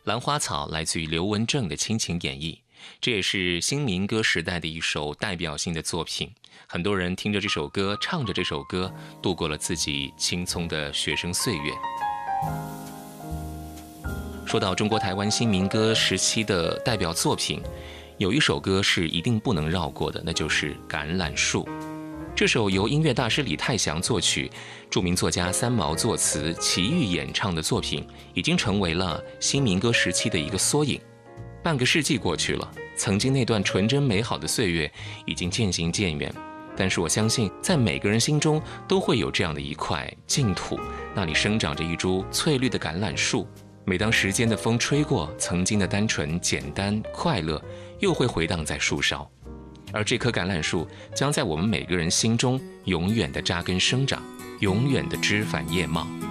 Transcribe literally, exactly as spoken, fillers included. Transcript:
兰花草来自于刘文正的亲情演绎，这也是新民歌时代的一首代表性的作品。很多人听着这首歌，唱着这首歌，度过了自己青葱的学生岁月。说到中国台湾新民歌时期的代表作品，有一首歌是一定不能绕过的，那就是《橄榄树》。这首由音乐大师李泰祥作曲，著名作家三毛作词，齐豫演唱的作品，已经成为了新民歌时期的一个缩影。半个世纪过去了，曾经那段纯真美好的岁月已经渐行渐远，但是我相信，在每个人心中都会有这样的一块净土，那里生长着一株翠绿的橄榄树。每当时间的风吹过，曾经的单纯、简单、快乐，又会回荡在树梢。而这棵橄榄树将在我们每个人心中永远的扎根生长，永远的枝繁叶茂。